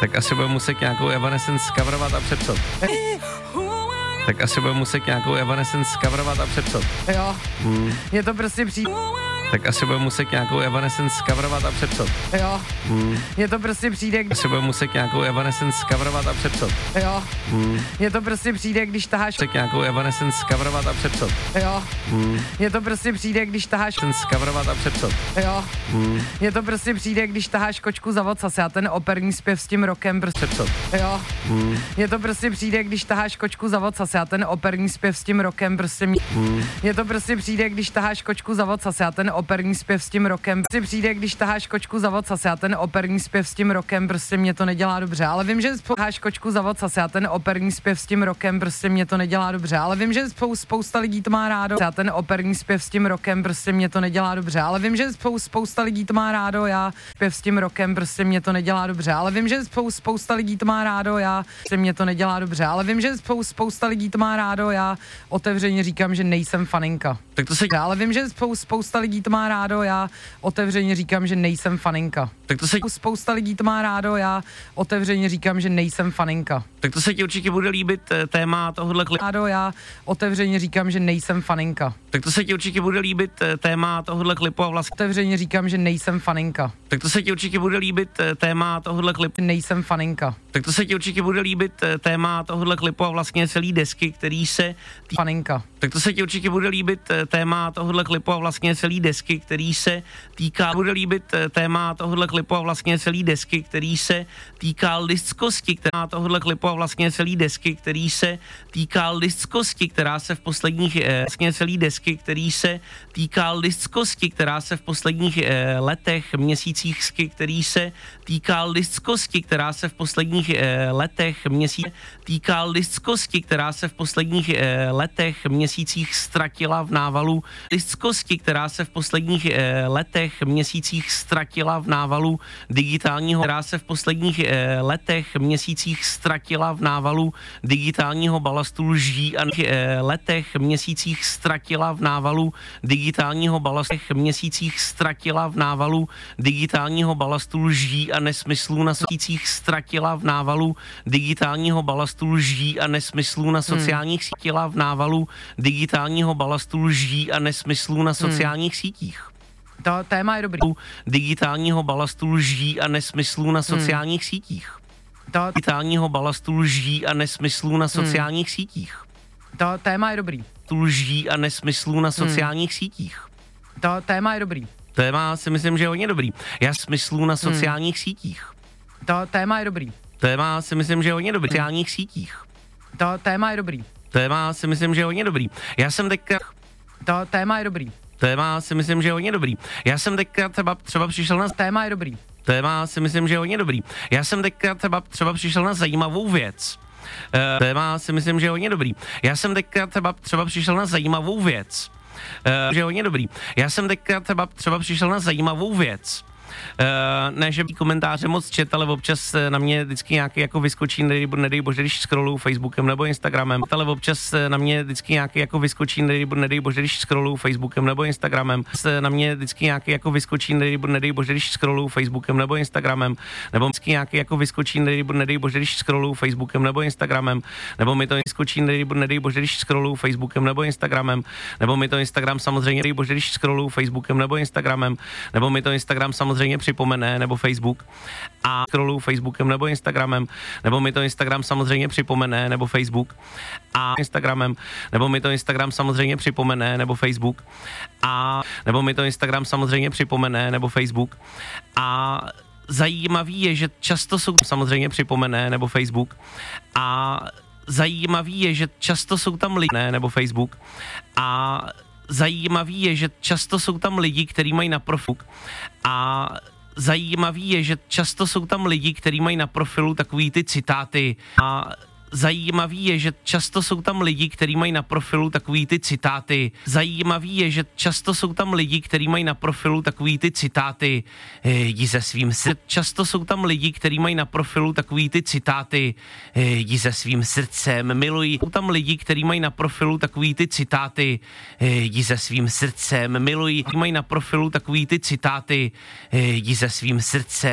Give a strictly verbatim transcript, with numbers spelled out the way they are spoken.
Tak asi budeme muset nějakou Evanescence coverovat a přepsat. Tak asi budeme muset nějakou Evanescence coverovat a přepsat. Jo, Hmm. je to prostě přijde. Tak asi budeme muset nějakou Evanescence coverovat a přepsat. Jo, Hmm. je to prostě přijde. Asi budeme muset nějakou Evanescence coverovat a přepsat. Jo, Hmm. je to prostě přijde, když taháš. Tak nějakou Evanescence coverovat a přepsat. Jo, Hmm. je to prostě přijde, když taháš. Evanescence coverovat a přepsat. Jo, Hmm. je to prostě přijde, když taháš kočku za vocas. Já ten operní zpěv s tím rokem prostě. Přepsat. Jo, Hmm. je to prostě přijde, když taháš kočku za vocas. Já ten operní zpěv s tím rokem prostě mě. Hmm. Je to prostě přijde, když taháš kočku za vocas. Já ten operní zpěv s tím rokem. Prostě přijde, když taháš kočku za vocas. Já ten operní zpěv s tím rokem prostě mě to nedělá dobře. Ale vím, že taháš kočku za vocas. Já ten operní zpěv s tím rokem prostě mě to nedělá dobře. Ale vím, že spou- spousta lidí to má rádo. Já ten operní zpěv s tím rokem prostě mě to nedělá dobře. Ale vím, že spou- spousta lidí to má rádo. Já zpěv s tím rokem prostě mě to nedělá dobře. Ale vím, že spou- spousta lidí to má rádo. Já prostě mě to nedělá dobře. Ale vím, že spou- spousta lidí to má rádo. Já otevřeně říkám, že nejsem faninka. Tak to se Ale vím, že spou- spousta lidí to má rádo, já otevřeně říkám, že nejsem faninka. Tak to se Spousta lidí to má rádo, já otevřeně říkám, že nejsem faninka. Tak to se ti určitě bude líbit eh, téma tohohle klipu. Rádo, já otevřeně říkám, že nejsem faninka. Tak to se ti určitě bude líbit eh, téma tohohle klipu a vlastně. Otevřeně říkám, že nejsem faninka. Tak to se ti určitě bude líbit eh, téma tohohle klipu. Nejsem faninka. Tak to se ti určitě bude líbit eh, téma tohohle klipu a vlastně celý desky, který se tý... Faninka. Tak to se ti určitě bude líbit eh, téma tohohle klipu a vlastně celý desky, který se týká bude líbit eh, téma tohohle klipu a vlastně celý desky, který se týká lidskosti, která tohohle klipu a vlastně celý desky, který se týká lidskosti, která se v posledních eh, vlastně celý desky, který se týká lidskosti, která se v posledních eh, letech, měsících, sky, který se týká lidskosti, která se v posledních eh, letech, měsících týká lidskosti, která se v posledních eh, letech, měsících ztratila v návalu lidskosti, která se v posledních eh, letech, měsících ztratila v návalu digitálního, která se v posledních eh, letech, měsících ztratila v návalu digitálního balastu lží a eh, letech, měsících ztratila v návalu digitálního balastu měsících ztratila v návalu digitálního balastu lží a nesmyslů na měsících ztratila v návalu digitálního balastu lží a nesmyslů na sociálních hmm. sítích v návalu digitálního balastu lží a nesmyslů na sociálních hmm. sítích. To téma je dobrý. Digitálního balastu lží a nesmyslů na sociálních hmm. sítích. To digitálního balastu lží a nesmyslů na sociálních hmm. sítích. To téma je dobrý. Lží a nesmyslů na sociálních hmm. sítích. To téma je dobrý. Téma si myslím, že je hodně dobrý. Já smyslů na sociálních hmm. sítích. To téma je dobrý. Téma si myslím, že je hodně dobrý. Sociálních sítích. To téma je dobrý. Téma si myslím, že je hodně dobrý. Já jsem teďka... To téma je dobrý. Téma si myslím, že je hodně dobrý. Já jsem teďka třeba, třeba přišel na... Téma je dobrý. Téma si myslím, že je hodně dobrý. Já jsem teďka třeba, třeba přišel na zajímavou věc. Uh, téma si myslím, že je hodně dobrý. Já jsem teďka třeba, třeba přišel na zajímavou věc. Uh, že je hodně dobrý. Já jsem teďka třeba, třeba přišel na zajímavou věc. Uh, ne, že komentáře moc čet, ale občas na mě vždycky nějaký jako vyskočí, nedej, nedej bože, když scrolluju Facebookem nebo Instagramem, ale občas na mě vždycky nějaký jako vyskočí, nedej, nedej bože, když scrolluju Facebookem nebo Instagramem, na mě vždycky nějaký jako vyskočí, nedej, nedej bože, když scrolluju Facebookem nebo Instagramem, nebo vždycky nějaký jako vyskočí, nedej, nedej bože, když scrolluju Facebookem nebo Instagramem, nebo mi to vyskočí, nedej, nedej bože, když scrolluju Facebookem nebo Instagramem, nebo mi to Instagram samozřejmě, nedej bože, když scrolluju Facebookem nebo Instagramem, nebo mi to Instagram samozřejmě připomene, nebo Facebook a scrolluju Facebookem nebo Instagramem, nebo mi to Instagram samozřejmě připomene, nebo Facebook a Instagramem, nebo mi to Instagram samozřejmě připomene, nebo Facebook a nebo mi to Instagram samozřejmě připomene, nebo Facebook a zajímavý je, že často jsou samozřejmě připomene, nebo Facebook a zajímavý je, že často jsou tam lidé, nebo Facebook a zajímavý je, že často jsou tam lidi, kteří mají na profilu a zajímavý je, že často jsou tam lidi, kteří mají na profilu takový ty citáty a zajímavý je, že často jsou tam lidi, kteří mají na profilu takový ty citáty. Zajímavý je, že často jsou tam lidi, kteří mají na profilu takový ty citáty. Jdi se svým srdcem. Často jsou tam lidi, kteří mají na profilu takový ty citáty. Jdi se svým srdcem, miluji. Jsou tam lidi, kteří mají na profilu takový ty citáty. Jdi se svým srdcem, miluji. Mají na profilu takový ty citáty. Jdi se svým srdcem.